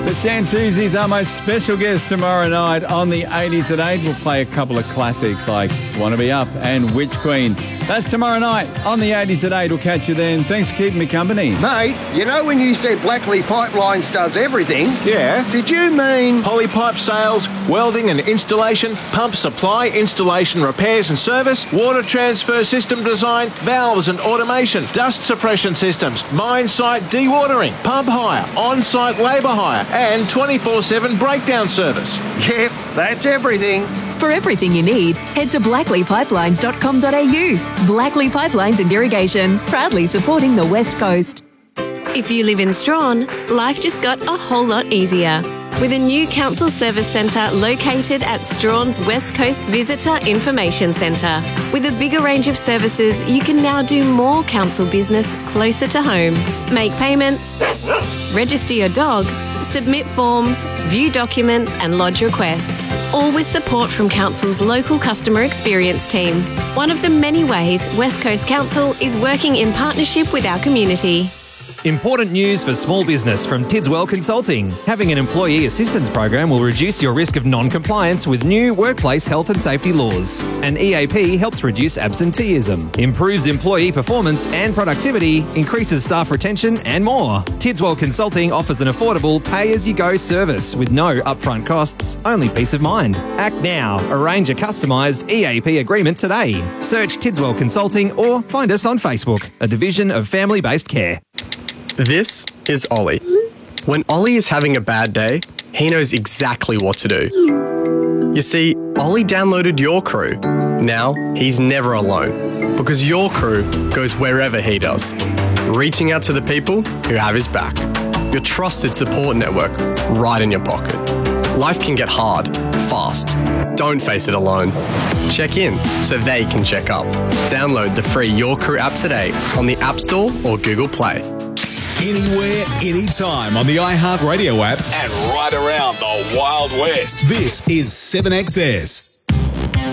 The Shantuzis are my special guest tomorrow night on the 80s at 8. We'll play a couple of classics like Wanna Be Up and Witch Queen. That's tomorrow night on the 80s at 8. We'll catch you then. Thanks for keeping me company. Mate, you know when you said Blackley Pipelines does everything? Yeah. Did you mean... Polypipe sales, welding and installation, pump supply, installation, repairs and service, water transfer system design, valves and automation, dust suppression systems, mine site dewatering, pump hire, on-site labour hire and 24/7 breakdown service. Yep, that's everything. For everything you need, head to blackleypipelines.com.au. Blackley Pipelines and Irrigation, proudly supporting the West Coast. If you live in Strawn, life just got a whole lot easier. With a new council service centre located at Strawn's West Coast Visitor Information Centre. With a bigger range of services, you can now do more council business closer to home. Make payments, register your dog, submit forms, view documents and lodge requests, all with support from Council's local customer experience team. One of the many ways West Coast Council is working in partnership with our community. Important news for small business from Tidswell Consulting. Having an employee assistance program will reduce your risk of non-compliance with new workplace health and safety laws. An EAP helps reduce absenteeism, improves employee performance and productivity, increases staff retention and more. Tidswell Consulting offers an affordable pay-as-you-go service with no upfront costs, only peace of mind. Act now. Arrange a customised EAP agreement today. Search Tidswell Consulting or find us on Facebook, a division of family-based care. This is Ollie. When Ollie is having a bad day, he knows exactly what to do. You see, Ollie downloaded Your Crew. Now, he's never alone, because Your Crew goes wherever he does, reaching out to the people who have his back. Your trusted support network right in your pocket. Life can get hard, fast. Don't face it alone. Check in so they can check up. Download the free Your Crew app today on the App Store or Google Play. Anywhere, anytime on the iHeartRadio app and right around the Wild West. This is 7XS.